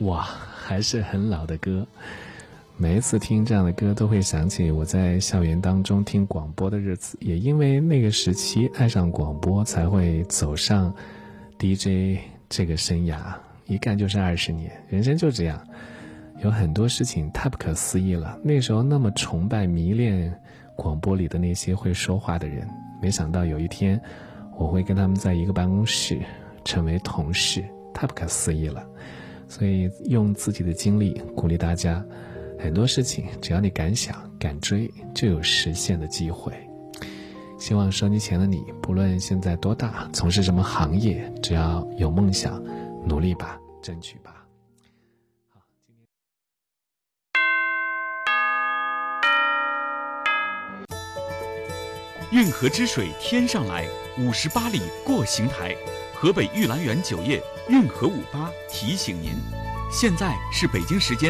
哇，还是很老的歌。每一次听这样的歌都会想起我在校园当中听广播的日子，也因为那个时期爱上广播，才会走上 DJ 这个生涯，一干就是20年。人生就这样，有很多事情太不可思议了。那时候那么崇拜迷恋广播里的那些会说话的人，没想到有一天我会跟他们在一个办公室成为同事，太不可思议了。所以用自己的经历鼓励大家，很多事情只要你敢想敢追，就有实现的机会。希望收音机前的你，不论现在多大，从事什么行业，只要有梦想，努力吧，争取吧。 运河之水天上来，58里过邢台。河北玉兰园酒业运河58提醒您，现在是北京时间